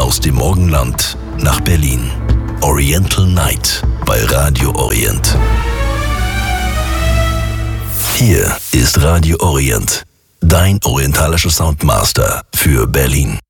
Aus dem Morgenland nach Berlin. Oriental Night bei Radio Orient. Hier ist Radio Orient, dein orientalischer Soundmaster für Berlin.